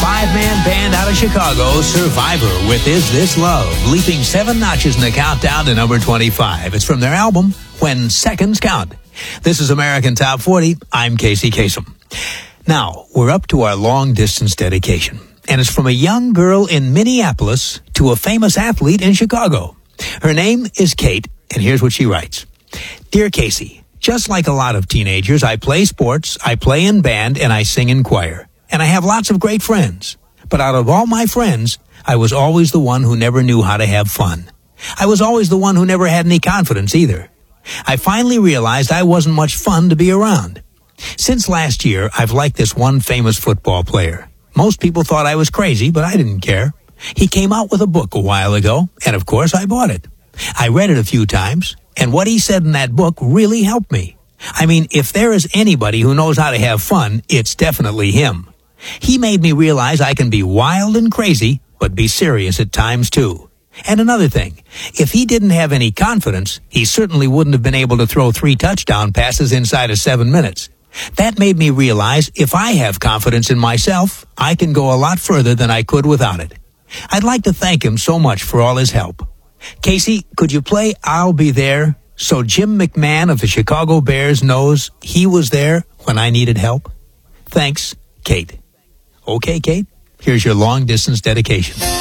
five-man band out of Chicago, Survivor, with Is This Love, leaping 7 notches in the countdown to number 25. It's from their album, When Seconds Count. This is American Top 40. I'm Casey Kasem. Now, we're up to our long-distance dedication, and it's from a young girl in Minneapolis to a famous athlete in Chicago. Her name is Kate, and here's what she writes. Dear Casey, just like a lot of teenagers, I play sports, I play in band, and I sing in choir. And I have lots of great friends. But out of all my friends, I was always the one who never knew how to have fun. I was always the one who never had any confidence either. I finally realized I wasn't much fun to be around. Since last year, I've liked this one famous football player. Most people thought I was crazy, but I didn't care. He came out with a book a while ago, and of course I bought it. I read it a few times, and what he said in that book really helped me. I mean, if there is anybody who knows how to have fun, it's definitely him. He made me realize I can be wild and crazy, but be serious at times too. And another thing, if he didn't have any confidence, he certainly wouldn't have been able to throw 3 touchdown passes inside of 7 minutes. That made me realize if I have confidence in myself, I can go a lot further than I could without it. I'd like to thank him so much for all his help. Casey, could you play I'll Be There so Jim McMahon of the Chicago Bears knows he was there when I needed help? Thanks, Kate. Okay, Kate, here's your long-distance dedication.